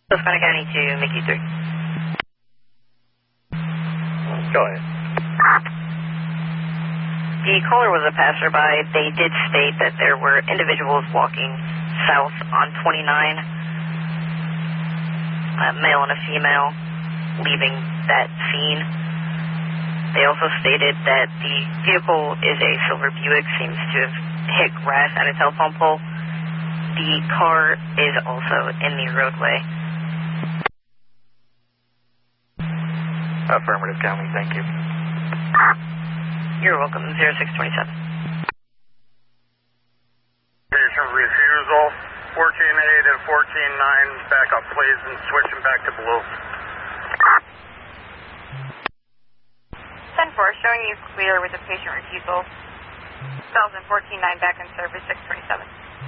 Susquehanna County to Mickey 3. Go ahead. The caller was a passerby. They did state that there were individuals walking south on 29, a male and a female, leaving that scene. They also stated that the vehicle is a silver Buick, seems to have hit grass at a telephone pole. The car is also in the roadway. Affirmative, County, thank you. You're welcome, 0627. Refusal, 14-8 and 14-9, back up please, and switching back to blue. 10-4, showing you clear with the patient refusal. 1014-9 back in service, 627.